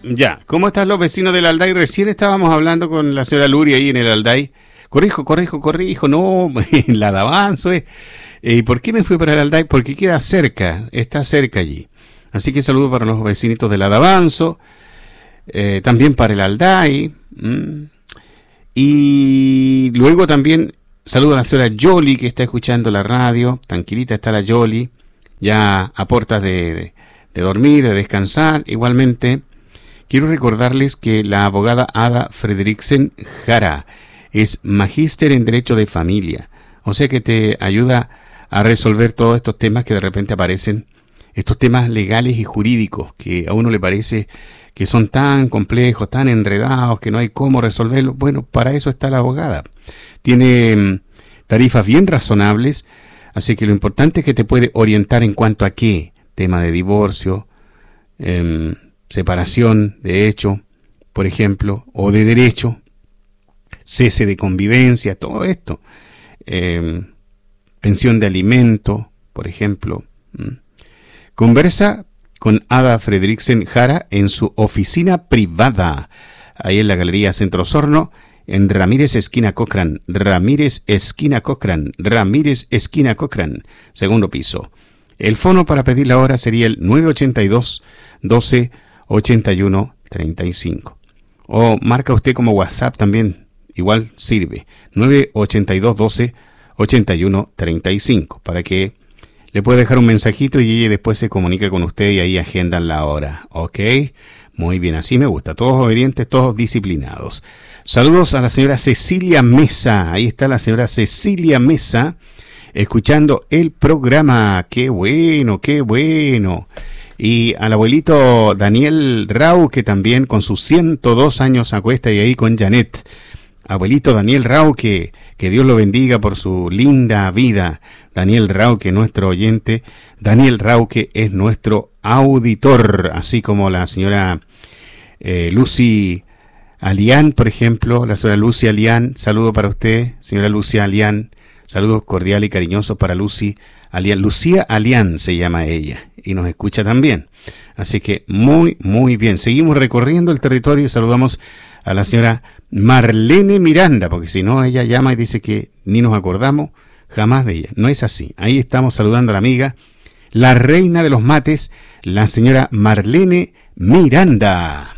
Ya, ¿cómo están los vecinos del Alday? Recién estábamos hablando con la señora Luri ahí en el Alday. Corrijo, no, en la Davanzo. ¿Y por qué me fui para el Alday? Porque queda cerca, está cerca allí. Así que saludo para los vecinitos de la Davanzo, también para el Alday. Y luego también saludo a la señora Yoli que está escuchando la radio. Tranquilita está la Yoli, ya a puertas de dormir, de descansar. Igualmente, quiero recordarles que la abogada Ada Frederiksen Jara es magíster en Derecho de Familia. O sea que te ayuda a resolver todos estos temas que de repente aparecen, estos temas legales y jurídicos que a uno le parece que son tan complejos, tan enredados, que no hay cómo resolverlos. Bueno, para eso está la abogada. Tiene tarifas bien razonables, así que lo importante es que te puede orientar en cuanto a qué. Tema de divorcio, separación de hecho, por ejemplo, o de derecho, cese de convivencia, todo esto. Pensión de alimento, por ejemplo. Conversa con Ada Frederiksen Jara en su oficina privada, ahí en la Galería Centro Osorno, en Ramírez Esquina Cochran, segundo piso. El fono para pedir la hora sería el 982 12 81 35. O marca usted como WhatsApp también, igual sirve, 982 12 81 35, para que le pueda dejar un mensajito y ella después se comunica con usted y ahí agendan la hora. ¿Ok? Muy bien, así me gusta. Todos obedientes, todos disciplinados. Saludos a la señora Cecilia Mesa. Ahí está la señora Cecilia Mesa, escuchando el programa. ¡Qué bueno, qué bueno! Y al abuelito Daniel Rau, que también con sus 102 años acuesta y ahí con Janet. Abuelito Daniel Rau, que Dios lo bendiga por su linda vida. Daniel Rauque, nuestro oyente. Daniel Rauque es nuestro auditor, así como la señora Lucy Alián, por ejemplo. La señora Lucy Alián, saludo para usted, señora Lucia Alián. Saludos cordiales y cariñosos para Lucy Alián. Lucía Alián se llama ella y nos escucha también. Así que muy, muy bien. Seguimos recorriendo el territorio y saludamos a la señora Marlene Miranda, porque si no ella llama y dice que ni nos acordamos jamás de ella. No es así. Ahí estamos saludando a la amiga, la reina de los mates, la señora Marlene Miranda.